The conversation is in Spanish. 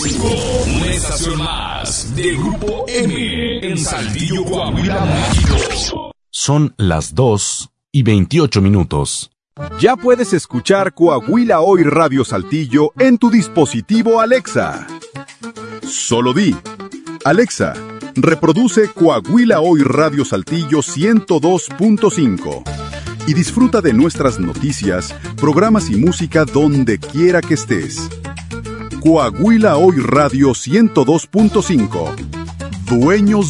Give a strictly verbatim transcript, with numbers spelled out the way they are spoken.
Una estación más de Grupo M en Saltillo, Coahuila, México. Son las dos y veintiocho minutos. Ya puedes escuchar Coahuila Hoy Radio Saltillo en tu dispositivo Alexa. Solo di: Alexa, reproduce Coahuila Hoy Radio Saltillo ciento dos punto cinco y disfruta de nuestras noticias, programas y música donde quiera que estés. Coahuila Hoy Radio ciento dos punto cinco. Dueños